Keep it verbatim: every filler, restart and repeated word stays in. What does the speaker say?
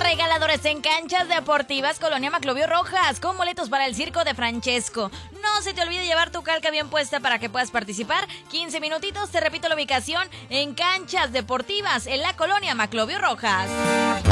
Regaladores en Canchas Deportivas Colonia Maclovio Rojas, con boletos para el circo de Francesco. No se te olvide llevar tu calca bien puesta para que puedas participar. quince minutitos, te repito la ubicación, en Canchas Deportivas, en la Colonia Maclovio Rojas.